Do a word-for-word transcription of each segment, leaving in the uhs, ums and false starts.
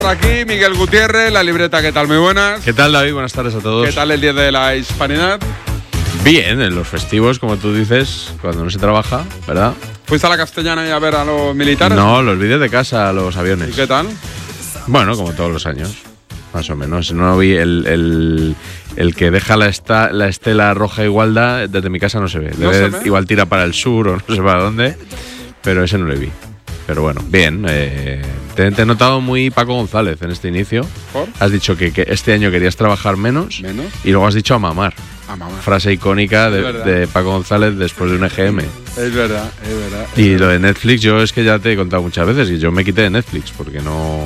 Aquí Miguel Gutiérrez, La Libreta, ¿qué tal? Muy buenas. ¿Qué tal, David? Buenas tardes a todos. ¿Qué tal el día de la Hispanidad? Bien, en los festivos, como tú dices, cuando no se trabaja, ¿verdad? ¿Fuiste a la Castellana y a ver a los militares? No, los vi desde casa a los aviones. ¿Y qué tal? Bueno, como todos los años, más o menos. No vi el, el, el que deja la, esta, la estela roja igualdad, desde mi casa no se ve. ¿No se ve? Igual tira para el sur o no sé para dónde, pero ese no le vi. Pero bueno, bien. Eh, te, te he notado muy Paco González en este inicio. ¿Por? Has dicho que, que este año querías trabajar menos, ¿Menos? y luego has dicho a mamar. A mamar. Frase icónica Es de, verdad. de Paco González después de un E G M. Es verdad, es verdad. es Y verdad. lo de Netflix, yo es que ya te he contado muchas veces y yo me quité de Netflix porque no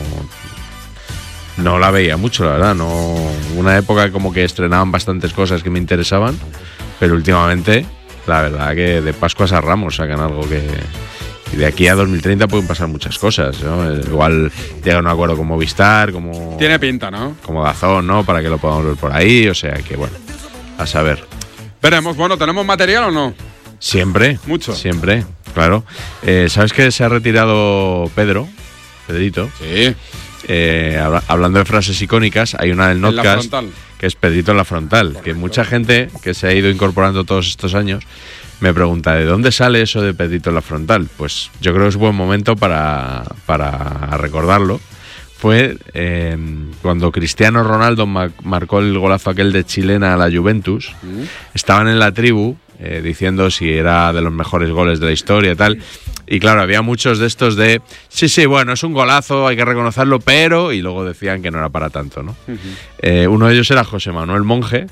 no la veía mucho, la verdad. No, una época como que estrenaban bastantes cosas que me interesaban, pero últimamente, la verdad que de Pascuas a Ramos sacan algo que... Y de aquí a dos mil treinta pueden pasar muchas cosas, ¿no? Igual llegan a un acuerdo con Movistar, como... Tiene pinta, ¿no? Como Dazón, ¿no? Para que lo podamos ver por ahí, o sea que, bueno, a saber. Veremos, bueno, ¿tenemos material o no? Siempre. Mucho. Siempre, claro. Eh, ¿Sabes que se ha retirado Pedro? Pedrito. Sí. Eh, habla- hablando de frases icónicas, hay una del En la Notcast frontal. que es Pedrito en la frontal. Correcto. Que mucha gente que se ha ido incorporando todos estos años me pregunta, ¿de dónde sale eso de Pedrito en la frontal? Pues yo creo que es buen momento para, para recordarlo. Fue eh, cuando Cristiano Ronaldo ma- marcó el golazo aquel de chilena a la Juventus. Mm. Estaban en la tribu eh, diciendo si era de los mejores goles de la historia y tal. Y claro, había muchos de estos de, sí, sí, bueno, es un golazo, hay que reconocerlo, pero... Y luego decían que no era para tanto, ¿no? Ujú. Eh, uno de ellos era José Manuel Monge,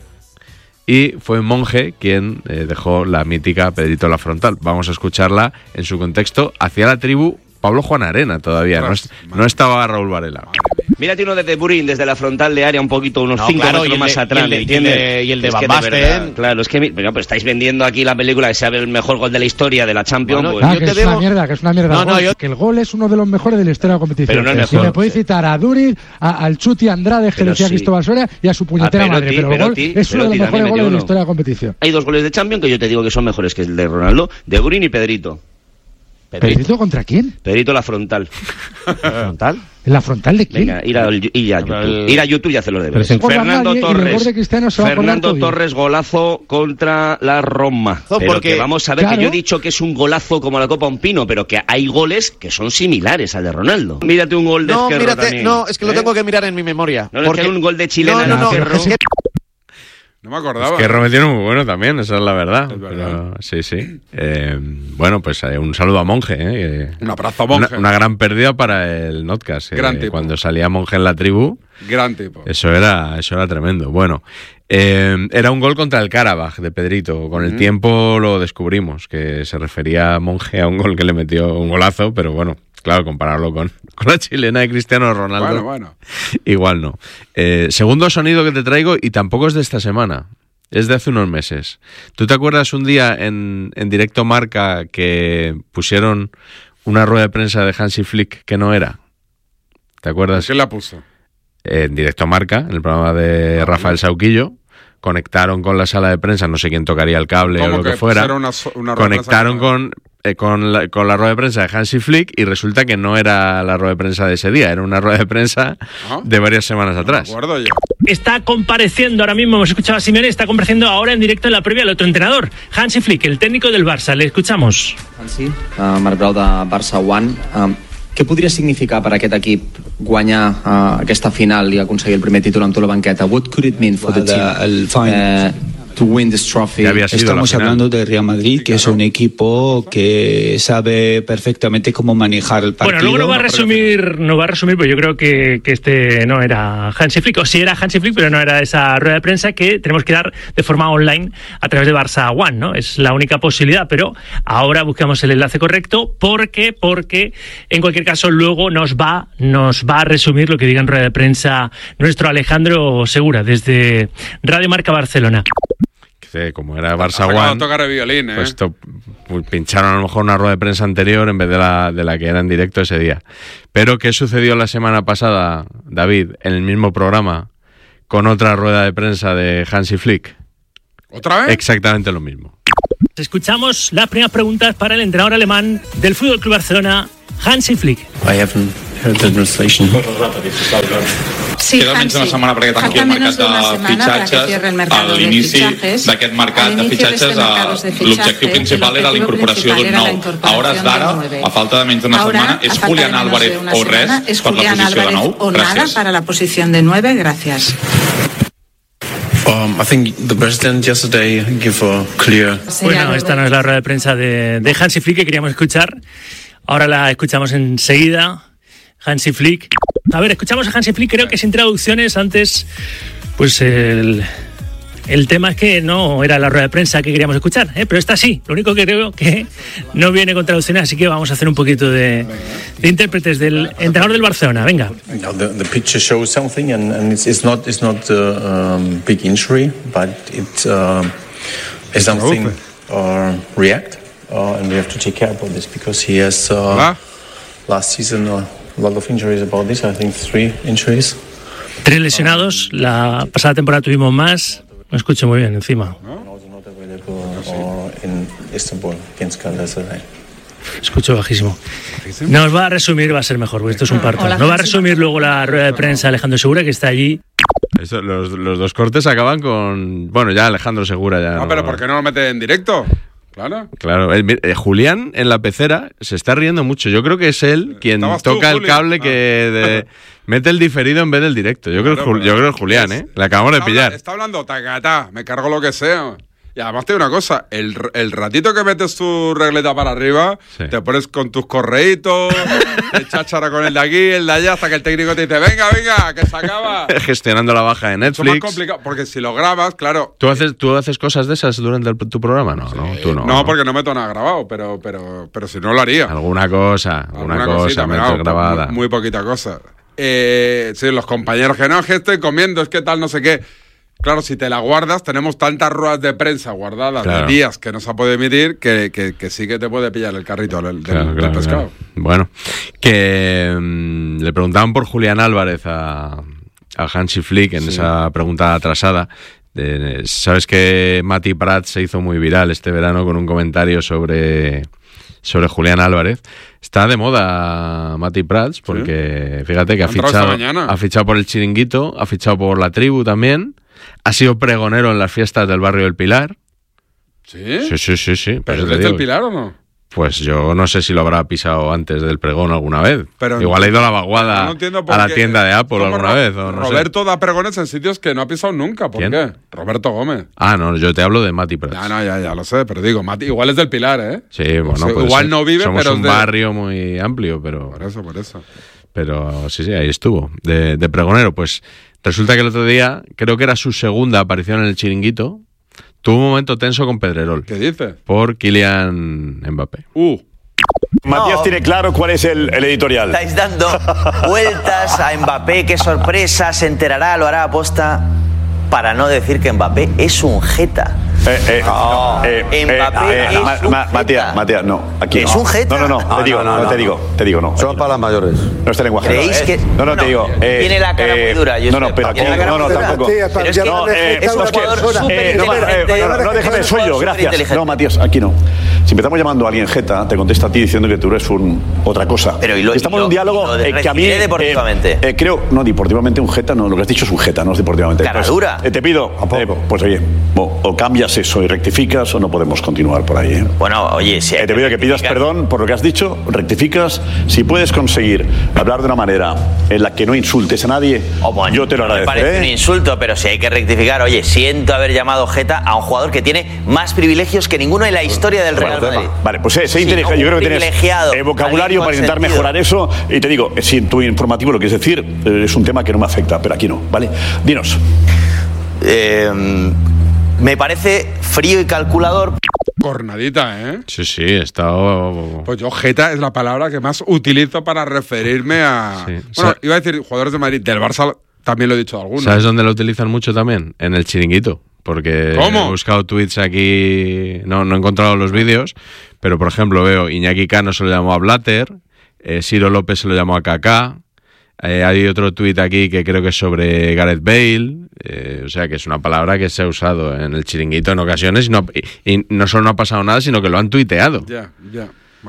y fue Monge quien eh, dejó la mítica Pedrito en la frontal. Vamos a escucharla en su contexto. Hacia la tribu Pablo Juan Arena todavía, no, es- no estaba Raúl Varela. Mírate uno desde Burín, desde la frontal de área, un poquito, unos No, cinco claro, metros y el más de- atrás, y el de- ¿me entiendes? y el de- y el de Es Van que Basten. verdad, claro, es que mi- bueno, pues estáis vendiendo aquí la película que sea el mejor gol de la historia de la Champions. Bueno, pues, Ah, yo que te es veo- una mierda, que es una mierda. No, el no, gol. yo- Que el gol es uno de los mejores de la historia de la competición. Pero no es Si mejor. me podéis citar a Duriz, a- al Chuti Andrade, que Pero decía sí. Cristóbal Soria, y a su puñetera A Perotti, madre. Pero el gol Perotti, es uno de Perotti los mejores también goles metió de la uno. historia de la competición. hay dos goles de Champions que yo te digo que son mejores que el de Ronaldo, de Burín y Pedrito. ¿Pedrito contra quién? Pedrito la frontal. ¿Frontal? ¿En la frontal de quién? Venga, ir a, ir a YouTube. el- Ir a YouTube y hacer los deberes. se acuerda Fernando nadie y el Torres. gol de Cristiano se va a acordar Fernando todo Dios. Torres, golazo contra la Roma. No, Pero porque- que vamos a ver, claro. que yo he dicho que es un golazo como la Copa Un Pino, pero que hay goles que son similares al de Ronaldo. Mírate un gol de No, Ezquerro mírate, también, no, es que lo ¿eh? tengo que mirar en mi memoria. No, es que un gol de chilena No, no, no, de Ezquerro. es que- No me acordaba. Que Rometieron muy bueno también, esa es la verdad. Es verdad. Pero, sí, sí. Eh, bueno, pues eh, un saludo a Monge. Eh, que- Un abrazo a Monge. Una, una gran pérdida para el Notcast. eh, Gran tipo. Cuando salía Monge en la tribu, Gran tipo. eso era, eso era tremendo. Bueno, eh, era un gol contra el Karabaj de Pedrito. Con el Ujú. tiempo lo descubrimos, que se refería a Monge a un gol que le metió un golazo, pero bueno, claro, compararlo con, con la chilena de Cristiano Ronaldo. Bueno, bueno. Igual no. Eh, segundo sonido que te traigo, y tampoco es de esta semana, es de hace unos meses. ¿Tú te acuerdas un día en, en Directo Marca que pusieron una rueda de prensa de Hansi Flick que no era? ¿Te acuerdas? ¿Quién la puso? En Directo Marca, en el programa de Rafael Sauquillo, conectaron con la sala de prensa, no sé quién tocaría el cable o ¿Cómo lo que, que fuera. pusieron una so- una rueda de Conectaron prensa que con, eh, con, la, con la rueda de prensa de Hansi Flick y resulta que no era la rueda de prensa de ese día, era una rueda de prensa Ajá. de varias semanas No atrás. me acuerdo yo. Está compareciendo ahora mismo, hemos escuchado a Simeone, está compareciendo ahora en directo en la previa el otro entrenador, Hansi Flick, el técnico del Barça. Le escuchamos. Hansi, uh, Marc Brau de Barça One. Um, què podria significar per aquest equip guanyar uh, aquesta final i aconseguir el primer títol amb tota la banqueta? What could it mean for the team El final. uh, to win this trophy? Ya había sido Estamos la final. hablando de Real Madrid, que es un equipo que sabe perfectamente cómo manejar el partido. Bueno, luego nos va a resumir, nos va a resumir, pues yo creo que, que este no era Hansi Flick, o sí era Hansi Flick, pero no era esa rueda de prensa que tenemos que dar de forma online a través de Barça One, ¿no? Es la única posibilidad, pero ahora buscamos el enlace correcto porque, porque en cualquier caso luego nos va, nos va a resumir lo que diga en rueda de prensa nuestro Alejandro Segura desde Radio Marca Barcelona. Que como era Barça Ha sacado a One, tocar el violín, ¿eh? pues esto, pues pincharon a lo mejor una rueda de prensa anterior en vez de la, de la que era en directo ese día. Pero ¿qué sucedió la semana pasada, David, en el mismo programa con otra rueda de prensa de Hansi Flick? ¿Otra vez? Exactamente lo mismo. Escuchamos las primeras preguntas para el entrenador alemán del F C Barcelona, Hansi Flick. I haven't heard the translation. Sí, Queda menys d'una setmana perquè tanqui el mercat de fitxatges. A l'inici d'aquest mercat de fitxatges, l'objectiu principal era la incorporació d'un nou. A hores d'ara, a falta de menys d'una setmana, és Julián Álvarez o res per la posició de nou. Gràcies. Para la posición de nueve, gracias. Um, I think the president yesterday gave a clear. Bueno, esta no es la rueda de prensa de, de Hansi Flick que queríamos escuchar. Ahora la escuchamos enseguida. Hansi Flick. A ver, escuchamos a Hansi Flick, creo que sin traducciones. Antes, pues el, el tema es que no era la rueda de prensa que queríamos escuchar, ¿eh? Pero esta sí. Lo único que creo que no viene con traducciones, así que vamos a hacer un poquito de, de intérpretes del entrenador del Barcelona. Venga. Now the, the picture shows something, and, and it's, it's not it's not a um, big injury, but it uh, is something uh, react, uh, and we have to take care about this because he has uh, last season uh, a lot of injuries about this. I think three injuries. Tres lesionados. La pasada temporada tuvimos más. No escucho muy bien encima. Escucho bajísimo. Nos va a resumir, va a ser mejor, porque esto es un parto. Nos va a resumir luego la rueda de prensa Alejandro Segura, que está allí. Eso, los, los dos cortes acaban con... Bueno, ya Alejandro Segura ya... No, no, pero ¿por qué no lo mete en directo? Claro. Claro, el, eh, Julián en la pecera se está riendo mucho. Yo creo que es él quien toca tú, el cable que de, mete el diferido en vez del directo. Yo creo, claro, yo creo que es Julián, ¿eh? Le acabamos de pillar. Está hablando tacatá, me cargo lo que sea. Y además te digo una cosa, el, el ratito que metes tu regleta para arriba, sí, te pones con tus correitos, te cháchara con el de aquí, el de allá, hasta que el técnico te dice, venga, venga, que se acaba. Gestionando la baja de Netflix. Eso es más complicado, porque si lo grabas, claro. ¿Tú haces, ¿tú haces cosas de esas durante el, tu programa? No, sí, no, tú no. No, porque no meto nada grabado, pero, pero, pero si no lo haría. Alguna cosa, alguna, alguna cosa meto no, grabada. Muy, muy poquita cosa. Eh, sí, los compañeros que no, es que estoy comiendo, es que tal, no sé qué. Claro, si te la guardas, tenemos tantas ruedas de prensa guardadas, claro, de días que no se ha podido emitir, que, que, que sí que te puede pillar el carrito del, claro, del, claro, del pescado. Claro. Bueno, que mmm, le preguntaban por Julián Álvarez a, a Hansi Flick en sí, esa pregunta atrasada. De, Sabes que Mati Prats se hizo muy viral este verano con un comentario sobre... sobre Julián Álvarez. Está de moda Mati Prats porque ¿sí? Fíjate que ha fichado, ha fichado por el Chiringuito, ha fichado por la Tribu también, ha sido pregonero en las fiestas del barrio del Pilar. ¿Sí? Sí, sí, sí, sí. ¿Pero es del Pilar o no? Pues yo no sé si lo habrá pisado antes del pregón alguna vez. Pero igual ha ido a la vaguada, no a la tienda de Apple alguna Ro- vez. O no Roberto sé. da pregones en sitios que no ha pisado nunca. ¿Por ¿Quién? qué? Roberto Gómez. Ah, no, yo te hablo de Mati Prats. Ya, no, ya, ya lo sé, pero digo, Mati, igual es del Pilar, ¿eh? Sí, bueno, o sea, pues igual no vive, somos pero un es de... barrio muy amplio, pero... Por eso, por eso. Pero sí, sí, ahí estuvo, de, de pregonero. Pues resulta que el otro día, creo que era su segunda aparición en el Chiringuito, tuvo un momento tenso con Pedrerol. ¿Qué dice? Por Kylian Mbappé. Uh. Matías no. tiene claro cuál es el, el editorial. Estáis dando vueltas a Mbappé, qué sorpresa, se enterará, lo hará aposta, para no decir que Mbappé es un jeta. Eh, eh, no, no, eh, Mbappé eh, es ma, un ma, jeta. Matías, Matías, no. Aquí ¿Es no. un jeta? No, no, no, no te digo, no, no, no, te digo, te digo, no. Solo para las mayores. No este lenguaje. ¿Creéis no, que.? No, no, te digo. Eh, tiene la cara eh, muy dura, yo No, no, pero aquí. No, no, tampoco. Pero es que no, eh, es un no, jugador súper no, no, no, déjame, soy yo, gracias. No, Matías, aquí no. Si empezamos llamando a alguien jeta, te contesta a ti diciendo que tú eres un otra cosa. Pero y lo, Estamos y lo, en un diálogo y lo eh, que a mí. deportivamente. Eh, eh, creo, no, deportivamente un jeta, no, lo que has dicho es un jeta, no es deportivamente. Cara pues, dura. Eh, te pido, eh, pues oye, o, o cambias eso y rectificas o no podemos continuar por ahí. ¿eh? Bueno, oye, si eh, te pido que pidas perdón por lo que has dicho, rectificas. Si puedes conseguir hablar de una manera en la que no insultes a nadie, oh, bueno, yo te lo agradeceré. Me parece un insulto, pero si hay que rectificar, oye, siento haber llamado jeta a un jugador que tiene más privilegios que ninguno en la historia del Real Madrid. Vale, pues sé, sé sí, inteligente. Yo creo que tienes eh, vocabulario para intentar sentido. mejorar eso. Y te digo, si en tu informativo lo quieres decir, eh, es un tema que no me afecta, pero aquí no, ¿vale? Dinos. Eh, me parece frío y calculador. Cornadita, ¿eh? Sí, sí, he estado... Pues yo, jeta es la palabra que más utilizo para referirme a... Sí. Bueno, o sea, iba a decir jugadores de Madrid, del Barça también lo he dicho a algunos. ¿Sabes dónde lo utilizan mucho también? En el Chiringuito. Porque ¿Cómo? he buscado tweets aquí, no, no he encontrado los vídeos, pero por ejemplo veo Iñaki Cano se lo llamó a Blatter, eh, Ciro López se lo llamó a Kaká, eh, hay otro tuit aquí que creo que es sobre Gareth Bale, eh, o sea que es una palabra que se ha usado en el Chiringuito en ocasiones y no, y, y no solo no ha pasado nada, sino que lo han tuiteado. Ya, ya, bueno.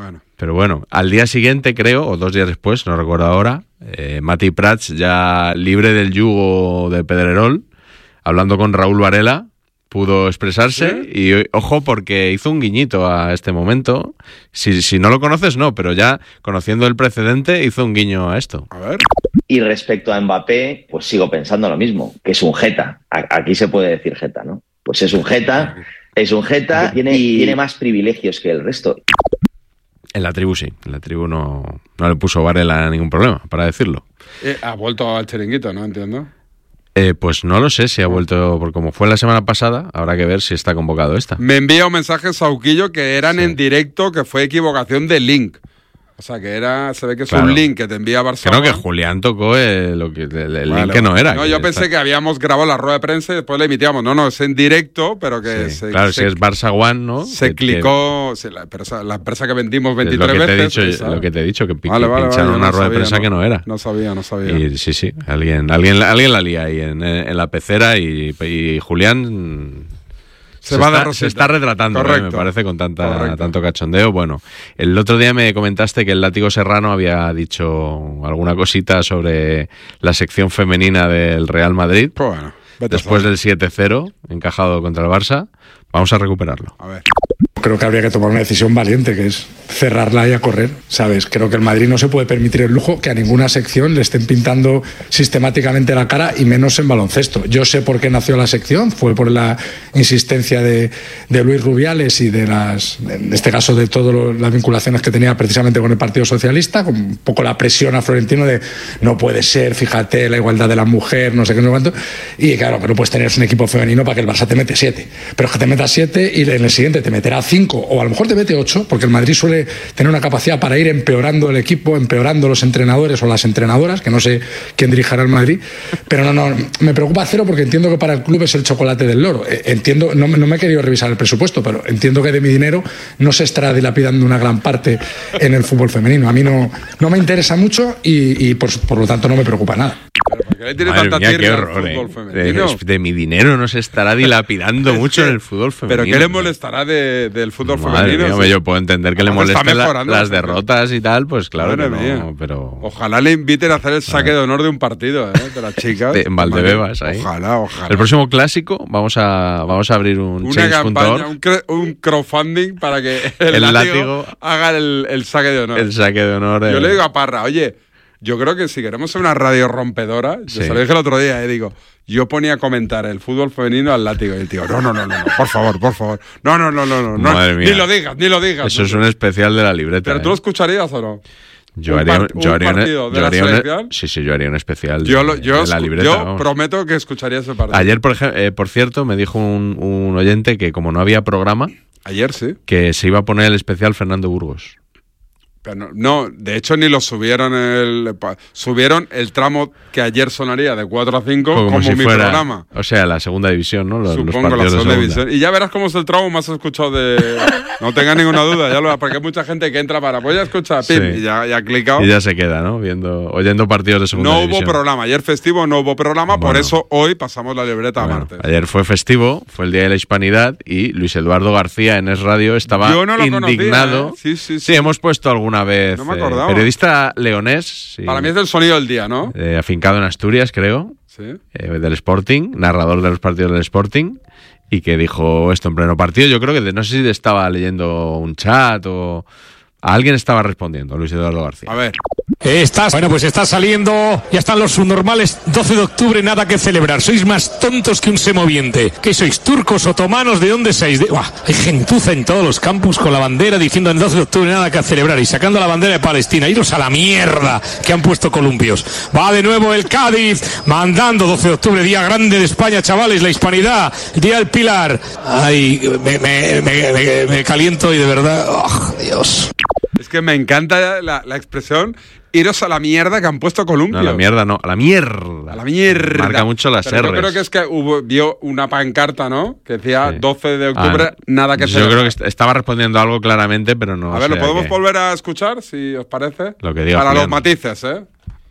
Pero bueno, al día siguiente, creo, o dos días después, no recuerdo ahora, eh, Mati Prats, ya libre del yugo de Pedrerol, hablando con Raúl Varela, pudo expresarse. ¿Sí? Y ojo, porque hizo un guiñito a este momento. Si, si no lo conoces, no, pero ya conociendo el precedente, hizo un guiño a esto. A ver. Y respecto a Mbappé, pues sigo pensando lo mismo, que es un jeta. Aquí se puede decir jeta, ¿no? Pues es un jeta, es un jeta tiene, y tiene más privilegios que el resto. En la tribu sí, en la tribu no, no le puso Varela ningún problema, para decirlo. Eh, ha vuelto al chiringuito, ¿no? Entiendo. Eh, pues no lo sé si ha vuelto, porque como fue la semana pasada, habrá que ver si está convocado esta. Me envía un mensaje Sauquillo que eran sí. en directo, que fue equivocación de link. O sea, que era, se ve que es claro. un link que te envía Barcelona. Creo que Julián tocó el, lo que, el, el vale, link que no era. No, yo pensé está... que habíamos grabado la rueda de prensa y después la emitíamos. No, no, es en directo, pero que sí, se... Claro, se, si es Barça One, ¿no? Se que, clicó, que, sí, la, empresa, la empresa que vendimos veintitrés es lo que veces. Te he dicho, lo que te he dicho, que, vale, vale, pincharon vale, una no rueda sabía, de prensa no, que no era. No sabía, no sabía. Y sí, sí, alguien, alguien, alguien la lía ahí en, en la pecera y, y Julián... Se, se, va está, se está retratando, eh, me parece, con tanta, tanto cachondeo. Bueno, el otro día me comentaste que el Látigo Serrano había dicho alguna cosita sobre la sección femenina del Real Madrid. Pues bueno, después del siete cero encajado contra el Barça. Vamos a recuperarlo. A ver. Creo que habría que tomar una decisión valiente, que es cerrarla y a correr, ¿sabes? Creo que el Madrid no se puede permitir el lujo que a ninguna sección le estén pintando sistemáticamente la cara, y menos en baloncesto. Yo sé por qué nació la sección, fue por la insistencia de, de Luis Rubiales y de las, en este caso, de todas las vinculaciones que tenía precisamente con el Partido Socialista, con un poco la presión a Florentino de no puede ser, fíjate, la igualdad de la mujer, no sé qué, no sé cuánto. Y claro, que no puedes tener un equipo femenino para que el Barça te mete siete, pero es que te meta siete y en el siguiente te meterá cinco, o a lo mejor te mete ocho, porque el Madrid suele tener una capacidad para ir empeorando el equipo, empeorando los entrenadores o las entrenadoras, que no sé quién dirigirá el Madrid, pero no, no, me preocupa cero, porque entiendo que para el club es el chocolate del loro. Entiendo, no, no me he querido revisar el presupuesto, pero entiendo que de mi dinero no se estará dilapidando una gran parte en el fútbol femenino. A mí no, no me interesa mucho y, y por, por lo tanto no me preocupa nada. ¿Por qué tiene Madre tanta mía, qué tirria horror, al fútbol eh. femenino? De, de mi dinero no se estará dilapidando es mucho que, en el fútbol femenino. ¿Pero qué le molestará de, del fútbol Madre femenino? Mía, hombre, yo puedo entender que le molesten la, las derrotas y tal, pues claro que no, pero... Ojalá le inviten a hacer el saque de honor de un partido, ¿eh? De las chicas. De, en Valdebebas, ahí. Ojalá, ojalá. El próximo clásico vamos a, vamos a abrir un Una change campaña, un, un crowdfunding para que el, el látigo, látigo haga el, el saque de honor. El saque de honor. Yo eh. le digo a Parra, oye... Yo creo que si queremos ser una radio rompedora, sí. Yo se lo dije el otro día, eh, digo, yo ponía a comentar el fútbol femenino al látigo y el tío, no, no, no, no, no, por favor, por favor, no, no, no, no, no, Madre no mía. ni lo digas, ni lo digas. Eso no, es un especial de la libreta. ¿Pero eh. tú lo escucharías o no? Yo un haría, part, yo un haría, partido un, de yo la haría selección. Una, sí, sí, yo haría un especial yo lo, yo de la libreta. Yo vamos. prometo que escucharía ese partido. Ayer, por, ejemplo, eh, por cierto, me dijo un, un oyente que como no había programa, ayer sí, que se iba a poner el especial Fernando Burgos. Pero no, no, de hecho ni lo subieron el subieron el tramo que ayer sonaría de cuatro a cinco como, como si mi fuera, programa. O sea, la segunda división, ¿no? Los, Supongo los la segunda, segunda división. Y ya verás cómo es el tramo más escuchado de... No tengas ninguna duda, ya lo verás, porque hay mucha gente que entra para... Pues ya escucha, pim, sí. y ya, ya ha clicado. Y ya se queda, ¿no? Viendo, oyendo partidos de segunda no división. No hubo programa, ayer festivo no hubo programa, bueno, por eso hoy pasamos la libreta bueno, a martes. Ayer fue festivo, fue el Día de la Hispanidad y Luis Eduardo García en Es Radio estaba Yo no lo indignado. Conocía, ¿eh? sí, sí, sí. sí, hemos puesto alguna vez... No me eh, periodista leonés. Sí, para mí es del sonido del día, ¿no? Eh, afincado en Asturias, creo. Sí. Eh, del Sporting, narrador de los partidos del Sporting. Y que dijo esto en pleno partido. Yo creo que de, no sé si estaba leyendo un chat o... A alguien estaba respondiendo, Luis Eduardo García. A ver. Estás, bueno, pues está saliendo, ya están los subnormales, doce de octubre, nada que celebrar. Sois más tontos que un semoviente. ¿Qué sois, turcos, otomanos? ¿De dónde sois? De... Buah, hay gentuza en todos los campus con la bandera diciendo en doce de octubre nada que celebrar y sacando la bandera de Palestina. Iros a la mierda que han puesto columpios. Va de nuevo el Cádiz, mandando doce de octubre, día grande de España, chavales, la hispanidad, día del Pilar. Ay, me, me, me, me, me caliento y de verdad, oh, Dios. Es que me encanta la, la expresión iros a la mierda que han puesto columpios. No, a la mierda no, a la mierda. A la mierda. Marca mucho las Pero R's. Yo creo que es que hubo, vio una pancarta, ¿no? Que decía sí. doce de octubre, ah, nada que yo celebrar. creo que estaba respondiendo algo claramente, pero no A ver, sé ¿lo podemos qué. volver a escuchar, si os parece? Lo que diga Para Julián. los matices, ¿eh?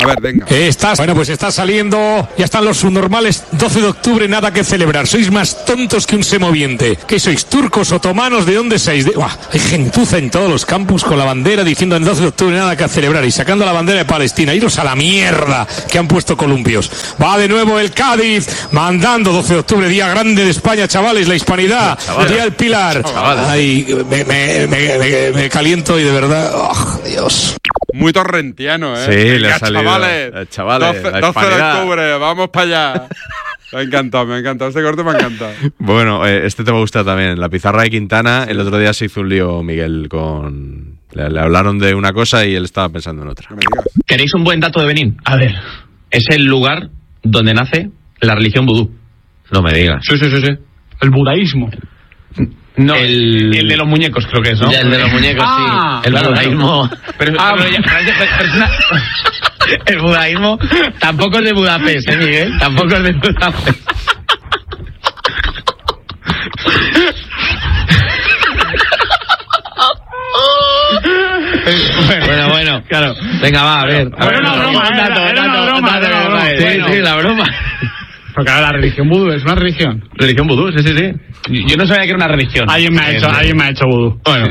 A ver, venga. Eh, estás, bueno, pues está saliendo, ya están los subnormales, doce de octubre, nada que celebrar. Sois más tontos que un semoviente. ¿Qué sois, turcos, otomanos? ¿De dónde sois? De... Uah, hay gentuza en todos los campus con la bandera diciendo en doce de octubre nada que celebrar y sacando la bandera de Palestina. Iros a la mierda que han puesto columpios. Va de nuevo el Cádiz, mandando doce de octubre, día grande de España, chavales, la hispanidad, chavales. Día del Pilar. Chavales. Ay, me, me, me, me, me caliento y de verdad, oh, Dios. Muy torrentiano, ¿eh? Sí, Venga, le ha salido. Chavales, eh, chavales doce, doce de octubre, vamos para allá. Me ha encantado, me ha encantado. Este corte me ha encantado. Bueno, eh, este te va a gustar también. La pizarra de Quintana, el otro día se hizo un lío, Miguel, con... Le, le hablaron de una cosa y él estaba pensando en otra. ¿Queréis un buen dato de Benín? A ver. Es el lugar donde nace la religión vudú. No me digas. Sí, sí, sí, sí. El budaísmo. No, el... el de los muñecos creo que es, ¿no? Ya, el de los muñecos, ah, sí. El claro, budaísmo. Pero, ah, pero, ya, pero, pero es una... El budaísmo tampoco es de Budapest, ¿eh, Miguel? Tampoco es de Budapest. Bueno, bueno, claro. Venga, va, a ver. Era una broma, era una broma. Sí, sí, la broma. Porque ahora la religión vudú es una religión. Religión vudú, sí, sí, sí. Yo no sabía que era una religión. Alguien me ha hecho, alguien me ha hecho vudú. Bueno,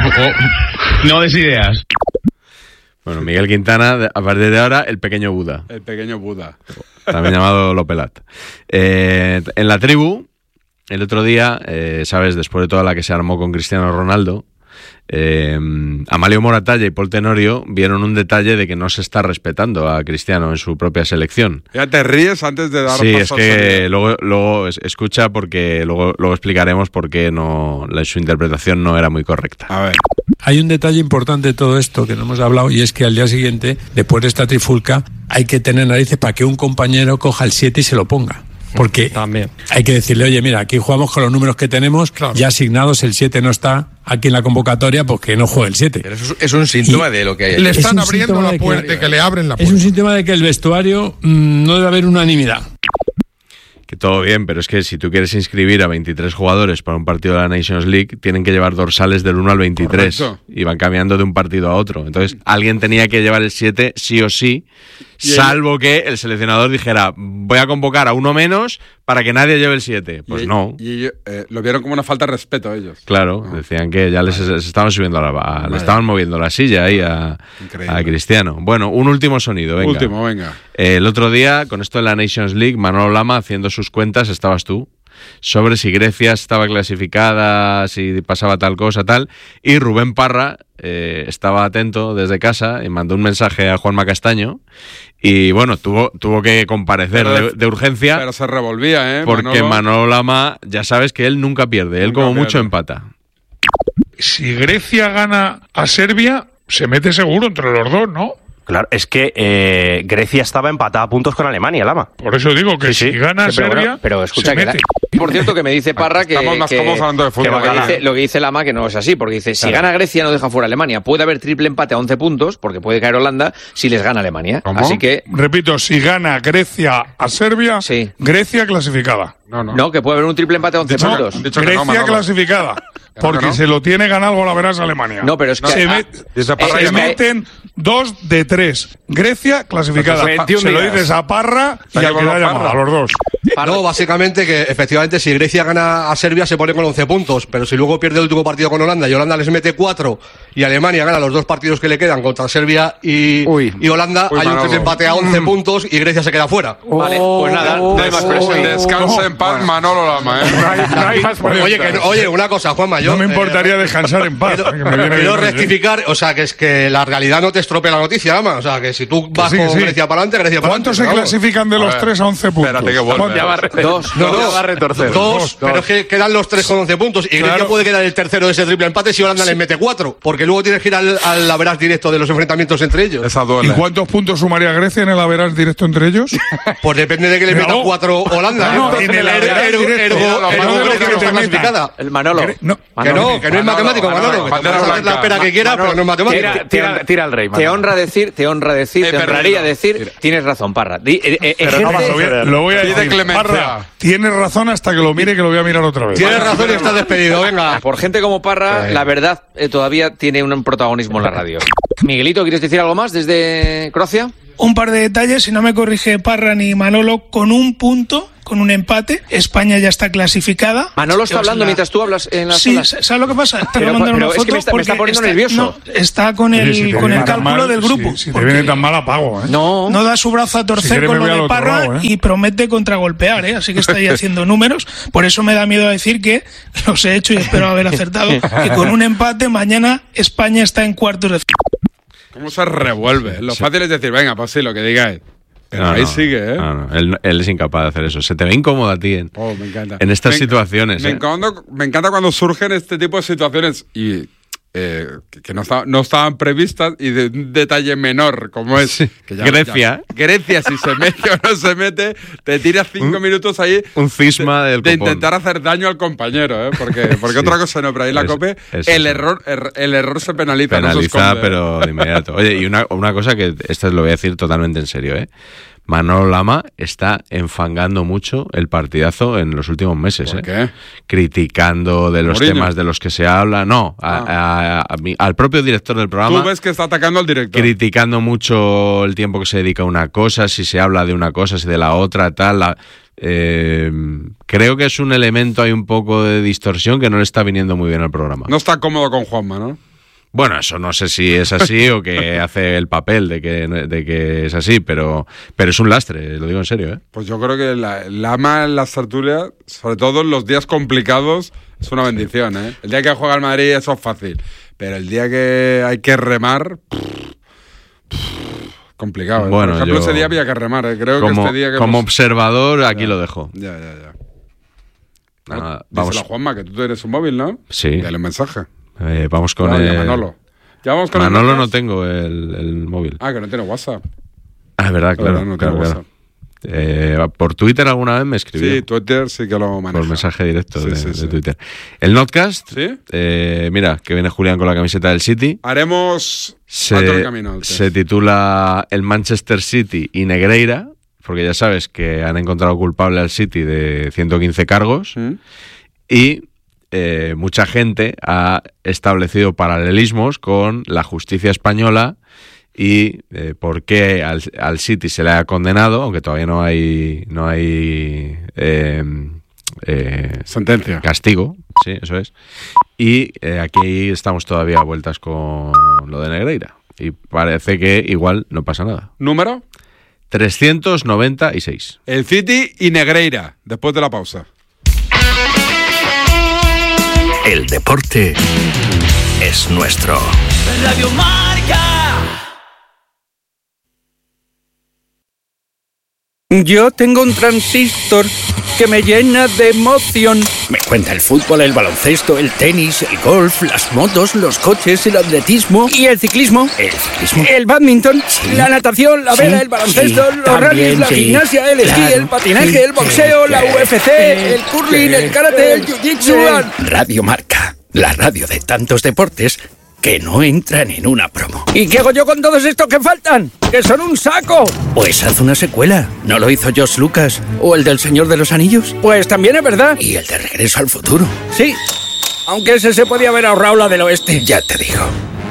no des ideas. Bueno, Miguel Quintana, a partir de ahora, el pequeño Buda. El pequeño Buda. También llamado Lopelat. Eh, en la tribu, el otro día, eh, sabes, después de toda la que se armó con Cristiano Ronaldo, eh, Amalio Moratalla y Paul Tenorio vieron un detalle de que no se está respetando a Cristiano en su propia selección. Ya te ríes antes de dar sí, paso. Sí, es que luego, luego escucha porque luego, luego explicaremos por qué no, la, su interpretación no era muy correcta. A ver. Hay un detalle importante de todo esto que no hemos hablado y es que al día siguiente, después de esta trifulca, hay que tener narices para que un compañero coja el siete y se lo ponga. Porque también hay que decirle, oye, mira, aquí jugamos con los números que tenemos, claro, ya asignados, el siete no está aquí en la convocatoria, pues que no juegue el siete. Pero eso es un síntoma y de lo que hay. Le están abriendo la puerta, que, que le abren la puerta. Es un síntoma de que el vestuario mmm, no debe haber unanimidad. Que todo bien, pero es que si tú quieres inscribir a veintitrés jugadores para un partido de la Nations League, tienen que llevar dorsales del uno al veintitrés. Correcto. Y van cambiando de un partido a otro. Entonces, alguien tenía que llevar el siete sí o sí, salvo que el seleccionador dijera, voy a convocar a uno menos para que nadie lleve el siete. Pues y, no. Y ellos, eh, lo vieron como una falta de respeto a ellos. Claro, no. Decían que ya les, les estaban subiendo a la, a, le estaban moviendo la silla ahí a, a Cristiano. Bueno, un último sonido, venga. Último, venga. Eh, el otro día, con esto de la Nations League, Manolo Lama haciendo sus cuentas, estabas tú, sobre si Grecia estaba clasificada, si pasaba tal cosa, tal, y Rubén Parra eh, estaba atento desde casa y mandó un mensaje a Juanma Castaño y bueno, tuvo, tuvo que comparecer de, de, de urgencia. Pero se revolvía, ¿eh? Porque Manolo, Manolo Lama, ya sabes que él nunca pierde, nunca él como pierde. Mucho empata. Si Grecia gana a Serbia, se mete seguro entre los dos, ¿no? Claro, es que eh, Grecia estaba empatada a puntos con Alemania, Lama. Por eso digo que sí, si sí. gana sí, pero Serbia, bueno, pero escucha se que mete. Por cierto, que me dice Parra que, Estamos más que, cómodos hablando de fútbol, que lo, que gana. dice, lo que dice Lama que no es así, porque dice, si claro. gana Grecia no deja fuera a Alemania. Puede haber triple empate a once puntos, porque puede caer Holanda, si les gana Alemania. ¿Cómo? Así que... Repito, si gana Grecia a Serbia, sí. Grecia clasificada. No, no. No, que puede haber un triple empate a once dicho, puntos. Dicho Grecia no, clasificada. Porque no. se lo tiene ganado, la verás, Alemania. No, pero es que... Se, ah, met, eh, se meten dos de tres. Grecia clasificada. Pues se lo dices a Parra y a que la llamado, a los dos. No, básicamente que efectivamente si Grecia gana a Serbia se pone con once puntos, pero si luego pierde el último partido con Holanda y Holanda les mete cuatro y Alemania gana los dos partidos que le quedan contra Serbia y, y Holanda, Uy, hay un triple empate a once mm. puntos y Grecia se queda fuera. Vale, pues nada, no hay más presión. Descansa en paz, Manolo Lama, ¿eh? No hay, no hay más oye, que, oye, una cosa, Juanma, yo... No me importaría eh, descansar en paz. Quiero, me quiero rectificar, o sea, que es que la realidad no te estropea la noticia, Lama. O sea, que si tú vas sí, con sí. Grecia para adelante, Grecia para adelante. ¿Cuántos se clasifican de los tres a once puntos? Espérate que vuelve. Ya va a re- dos. No, no, dos, va a retorcer. Dos, dos, pero dos. es que quedan los tres con once puntos y Grecia claro. puede quedar el tercero de ese triple empate si Holanda sí. les mete cuatro, porque luego tienes que ir al, al average directo de los enfrentamientos entre ellos. Esa duele. ¿Y cuántos puntos sumaría Grecia en el average directo entre ellos? Pues depende de que le metan cuatro Holanda. No, en el average directo. Grecia no está clasificada. El Manolo. Que no, que no, que no es matemático, Manolo. Puedes hacer la espera que quieras, pero no es matemático. Tira al rey, Te honra decir, te honra decir, te honraría decir, tienes razón, Parra. Lo voy a decir, Parra, tienes razón hasta que lo mire, que lo voy a mirar otra vez. Tienes razón y estás despedido, venga. Por gente como Parra, la verdad eh, todavía tiene un protagonismo en la radio. Miguelito, ¿quieres decir algo más desde Croacia? un par de detalles, si no me corrige Parra ni Manolo, con un punto, con un empate, España ya está clasificada. Manolo está O sea, hablando mientras tú hablas en la Sí, sala. ¿sabes lo que pasa? Te Pero- voy a mandar pero una es foto que me está- me está porque poniendo nervioso. No, está con el, Sí, si te con el viene tan cálculo mal, del grupo. Si, si te porque viene tan mal, apago, ¿eh? No. No da su brazo a Si torcer quiere, con me lo voy al de otro Parra lado, ¿eh? y promete contragolpear, ¿eh? Así que está ahí haciendo números. Por eso me da miedo decir que los he hecho y espero haber acertado. Que con un empate mañana España está en cuartos de final. ¿Cómo se revuelve? Lo fácil es decir, venga, pues sí, lo que digáis. Pero No, ahí no, sigue, ¿eh? no, no, él, él es incapaz de hacer eso. Se te ve incómodo a ti en, Oh, me encanta. en estas Me- situaciones. Me, ¿eh? encanta, me encanta cuando surgen este tipo de situaciones y eh, que, que no, está- no estaban previstas y de un detalle menor como es que ya- Grecia. ya- Grecia, si se mete o no se mete, te tiras cinco Un- minutos ahí Un cisma de, del de copón. intentar hacer daño al compañero, ¿eh? Porque, porque otra cosa no, pero ahí la Es- cope, es el eso. error, er- el error se penaliza. no se Penaliza, esconde. pero de inmediato. Oye, y una, una cosa que esta lo voy a decir totalmente en serio, ¿eh? Manolo Lama está enfangando mucho el partidazo en los últimos meses. ¿Por ¿eh? qué? Criticando de los Mourinho. temas de los que se habla. No, a- a- a mi- al propio director del programa. Tú ves que está atacando al director. Criticando mucho el tiempo que se dedica a una cosa, si se habla de una cosa, si de la otra, tal. la- eh, creo que es un elemento, hay un poco de distorsión que no le está viniendo muy bien al programa. No está cómodo con Juanma, ¿no? Bueno, eso no sé si es así o que hace el papel de que, de que es así, pero, pero es un lastre, lo digo en serio, ¿eh? Pues yo creo que la, el ama en las tertulias, sobre todo en los días complicados, es una bendición, ¿eh? El día que juega el Madrid eso es fácil, pero el día que hay que remar, pff, pff, complicado. ¿eh? Bueno, Por ejemplo, yo- ese día había que remar, ¿eh? Creo como, que este día que como hemos- observador, aquí lo dejo. Ya, ya, ya. Nada, Vamos. vamos, a Juanma, que tú tienes un móvil, ¿no? Sí. Dale un mensaje. eh, vamos con Claro, y a el... Manolo. ¿Ya vamos con el Manolo no podcast? tengo el, el móvil. Ah, que no tiene WhatsApp. Ah, es verdad, claro. Claro, no claro, tiene claro. Eh, por Twitter alguna vez me escribió. Sí, Twitter sí que lo maneja. Por mensaje directo Sí, de, sí, de sí. Twitter. El Notcast, ¿Sí? eh, mira, que viene Julián con la camiseta del City. Haremos alto el Se, camino antes. se titula El Manchester City y Negreira, porque ya sabes que han encontrado culpable al City de ciento quince cargos ¿Mm? y eh, mucha gente ha establecido paralelismos con la justicia española y eh, por qué al, al City se le ha condenado, aunque todavía no hay no hay eh, eh, sentencia, castigo, sí, eso es. Y eh, aquí estamos todavía a vueltas con lo de Negreira y parece que igual no pasa nada. ¿Número? trescientos noventa y seis. El City y Negreira, después de la pausa. El deporte es nuestro. Radio Marca. Yo tengo un transistor que me llena de emoción. Me cuenta el fútbol, el baloncesto, el tenis, el golf, las motos, los coches, el atletismo. ¿Y el ciclismo? ¿El ciclismo? El badminton, sí. La natación, la vela, sí, el baloncesto, sí, los también, rallies, la sí. gimnasia, el esquí, claro, el patinaje, sí, el boxeo, sí, la U F C, el curling, el karate, el jiu-jitsu. Radio Marca, la radio de tantos deportes que no entran en una promo. ¿Y qué hago yo con todos estos que faltan? ¡Que son un saco! Pues haz una secuela. ¿No lo hizo George Lucas? ¿O el del Señor de los Anillos? Pues también es verdad. ¿Y el de Regreso al Futuro? Sí. Aunque ese se podía haber ahorrado la del oeste. Ya te digo.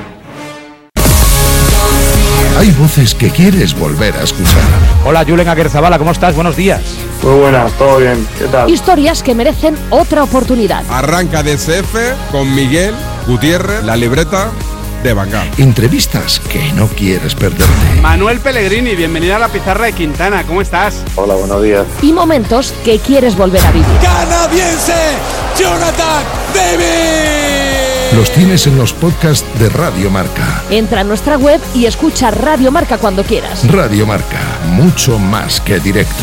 Hay voces que quieres volver a escuchar. Hola, Julen Aguerzabala, ¿cómo estás? Buenos días. Muy buenas, todo bien. ¿Qué tal? Historias que merecen otra oportunidad. Arranca D S F con Miguel Gutiérrez, la libreta de Bangal. Entrevistas que no quieres perderte. Manuel Pellegrini, bienvenido a la pizarra de Quintana. ¿Cómo estás? Hola, buenos días. Y momentos que quieres volver a vivir. Canadiense Jonathan David. Los tienes en los podcasts de Radio Marca. Entra a nuestra web y escucha Radio Marca cuando quieras. Radio Marca, mucho más que directo.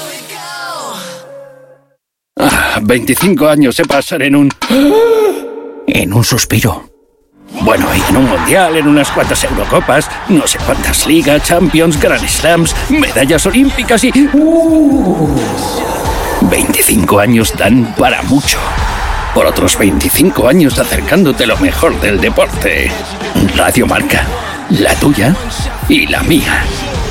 Ah, veinticinco años se pasan en un... en un suspiro. Bueno, y en un mundial, en unas cuantas Eurocopas, no sé cuántas ligas, Champions, Grand Slams, medallas olímpicas y... Uh, veinticinco años dan para mucho. Por otros veinticinco años acercándote lo mejor del deporte. Radio Marca, la tuya y la mía.